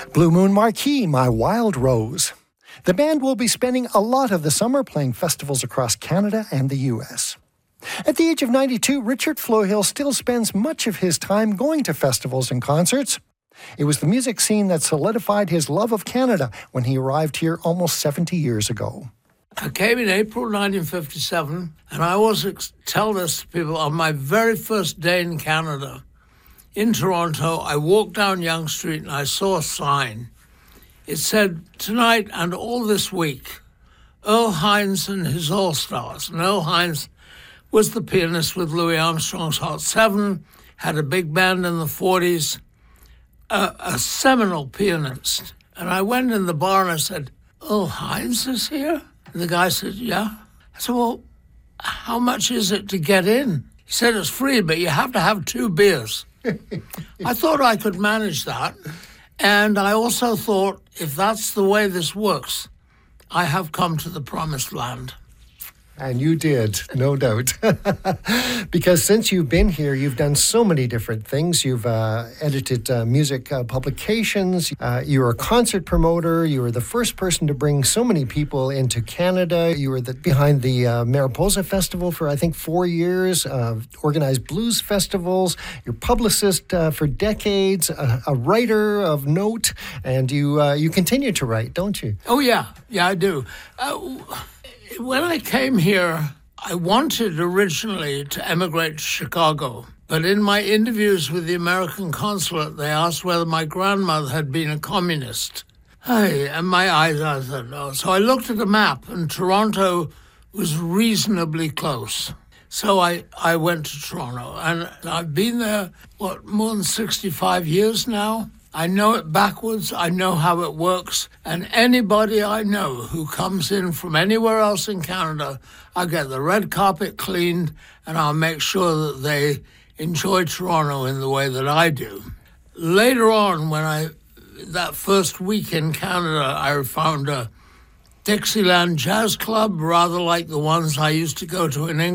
Blue Moon Marquee, My Wild Rose. The band will be spending a lot of the summer playing festivals across Canada and the U.S. At the age of 92, Richard Flohill still spends much of his time going to festivals and concerts. It was the music scene that solidified his love of Canada when he arrived here almost 70 years ago. I came in April 1957, and I always tell this to people on my very first day in Canada. In Toronto, I walked down Yonge Street and I saw a sign. It said, "Tonight and all this week, Earl Hines and his All-Stars." And Earl Hines was the pianist with Louis Armstrong's Hot Seven, had a big band in the 40s, a seminal pianist. And I went in the bar and I said, "Earl Hines is here?" And the guy said, "Yeah." I said, "Well, how much is it to get in?" He said, "It's free, but you have to have 2 beers." I thought I could manage that. And I also thought, if that's the way this works, I have come to the promised land. And you did, no doubt. Because since you've been here, you've done so many different things. You've edited music publications. You're a concert promoter. You were the first person to bring so many people into Canada. You were behind the Mariposa Festival for, I think, 4 years, organized blues festivals. You're publicist for decades, a writer of note, and you continue to write, don't you? Oh, yeah. Yeah, I do. When I came here, I wanted originally to emigrate to Chicago. But in my interviews with the American consulate, they asked whether my grandmother had been a communist. And my eyes, I said no. So I looked at a map, and Toronto was reasonably close. So I went to Toronto, and I've been there, more than 65 years now? I know it backwards, I know how it works, and anybody I know who comes in from anywhere else in Canada, I'll get the red carpet cleaned, and I'll make sure that they enjoy Toronto in the way that I do. Later on, that first week in Canada, I found a Dixieland Jazz Club, rather like the ones I used to go to in England.